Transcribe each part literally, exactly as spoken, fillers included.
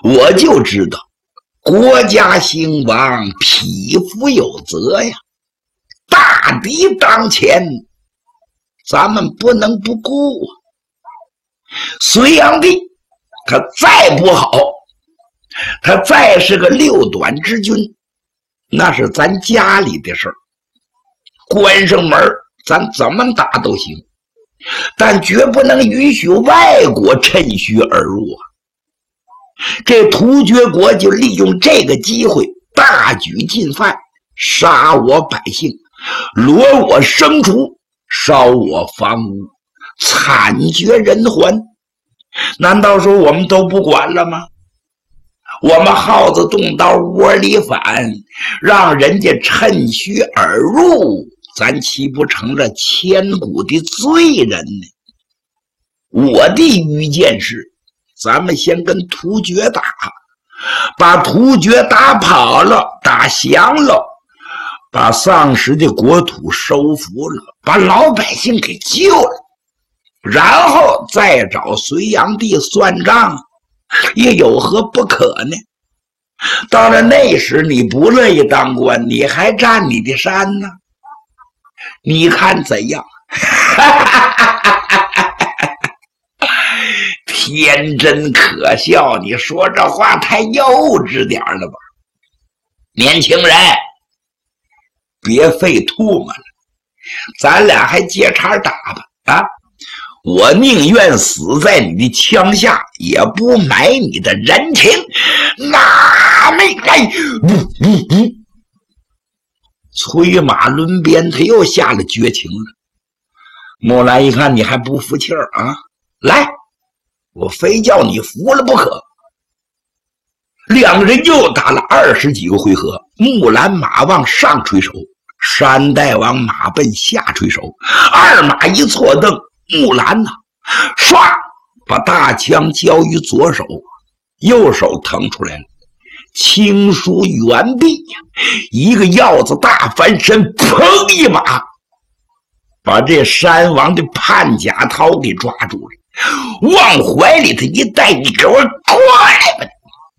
我就知道国家兴亡，匹夫有责呀，大敌当前，咱们不能不顾啊。隋炀帝他再不好，他再是个六短之君，那是咱家里的事儿，关上门咱怎么打都行，但绝不能允许外国趁虚而入啊。这突厥国就利用这个机会大举进犯，杀我百姓，掠我牲畜，烧我房屋，惨绝人寰。难道说我们都不管了吗？我们耗子动刀窝里反，让人家趁虚而入，咱岂不成了千古的罪人呢？我的愚见是，咱们先跟突厥打，把突厥打跑了，打降了，把丧失的国土收复了，把老百姓给救了，然后再找隋炀帝算账，也有何不可呢？到了那时你不乐意当官，你还占你的山呢，你看怎样？天真可笑，你说这话太幼稚点了吧？年轻人，别费吐沫了，咱俩还接茬打吧啊！我宁愿死在你的枪下，也不买你的人情。那没来，呜呜呜！催马抡鞭，他又下了绝情了。木兰一看你还不服气儿啊，来，我非叫你服了不可。两个人又打了二十几个回合，木兰马往上垂手，山大王马奔下垂手，二马一错蹬，木兰呐、啊，唰把大枪交于左手，右手腾出来了，轻舒猿臂，一个鹞子大翻身，砰一马把这山王的判甲涛给抓住了，往怀里头一带，你给我过来吧！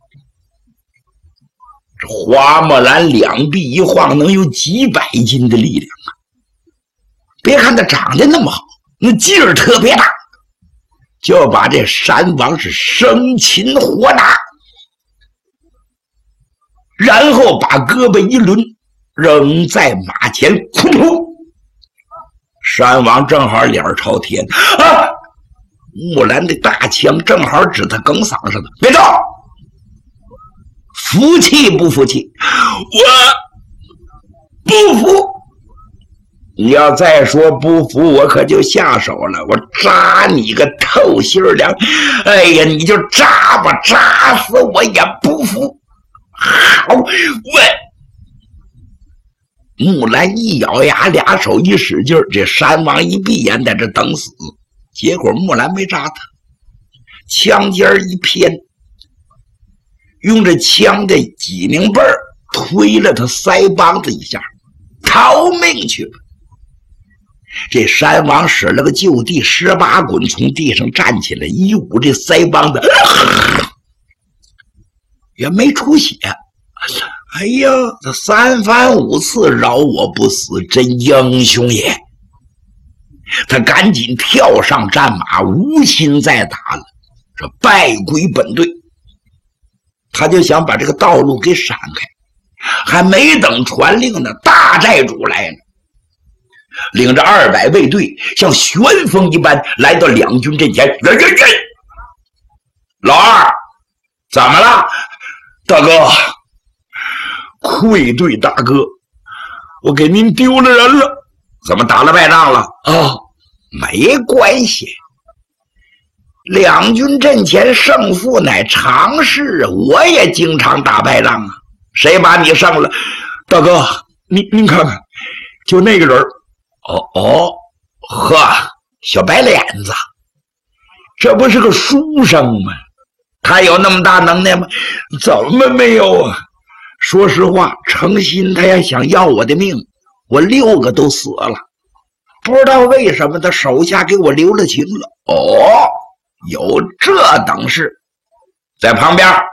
这花木兰两臂一晃，能有几百斤的力量啊！别看他长得那么好，那劲儿特别大，就要把这山王是生擒活拿，然后把胳膊一抡，扔在马前，噗噗！山王正好脸朝天啊！木兰的大枪正好指他梗嗓上的，别动！服气不服气？我不服！你要再说不服，我可就下手了，我扎你个透心凉！哎呀，你就扎吧，扎死我也不服！好，我木兰一咬牙，俩手一使劲，这山王一闭眼在这等死，结果木兰没扎他，枪尖一偏，用这枪的脊梁背推了他腮帮子一下，逃命去了。这山王使了个就地十八滚，从地上站起来，一捂这腮帮子，也没出血。哎呀，这三番五次饶我不死，真英雄也！他赶紧跳上战马，无心再打了，这败归本队。他就想把这个道路给闪开，还没等传令呢，大寨主来了，领着二百卫队，像旋风一般来到两军阵前。人人人，老二，怎么了？大哥，愧对大哥，我给您丢了人了。怎么打了败仗了？啊，没关系，两军阵前胜负乃常事，我也经常打败仗啊。谁把你胜了？大哥，您您看看，就那个人。哦哦，呵，小白脸子，这不是个书生吗？他有那么大能耐吗？怎么没有啊？说实话，诚心他也想要我的命，我六个都死了，不知道为什么他手下给我留了情了。哦，有这等事，在旁边